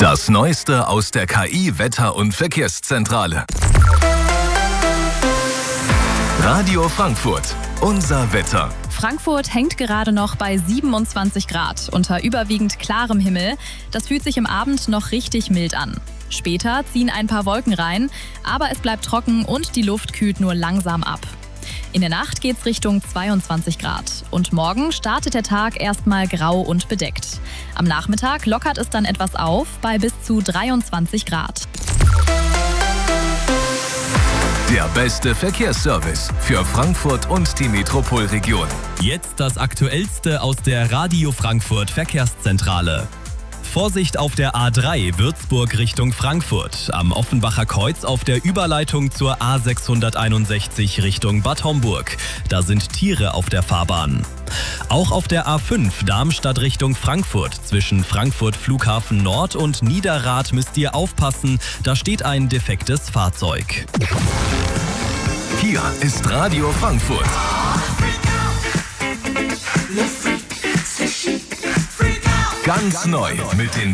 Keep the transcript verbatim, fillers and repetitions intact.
Das Neueste aus der K I-Wetter- und Verkehrszentrale. Radio Frankfurt, unser Wetter. Frankfurt hängt gerade noch bei siebenundzwanzig Grad unter überwiegend klarem Himmel. Das fühlt sich im Abend noch richtig mild an. Später ziehen ein paar Wolken rein, aber es bleibt trocken und die Luft kühlt nur langsam ab. In der Nacht geht's Richtung zweiundzwanzig Grad und morgen startet der Tag erstmal grau und bedeckt. Am Nachmittag lockert es dann etwas auf bei bis zu dreiundzwanzig Grad. Der beste Verkehrsservice für Frankfurt und die Metropolregion. Jetzt das Aktuellste aus der Radio Frankfurt Verkehrszentrale. Vorsicht auf der A drei Würzburg Richtung Frankfurt, am Offenbacher Kreuz auf der Überleitung zur A sechshunderteinundsechzig Richtung Bad Homburg. Da sind Tiere auf der Fahrbahn. Auch auf der A fünf Darmstadt Richtung Frankfurt zwischen Frankfurt Flughafen Nord und Niederrad müsst ihr aufpassen, da steht ein defektes Fahrzeug. Hier ist Radio Frankfurt. Ganz neu mit den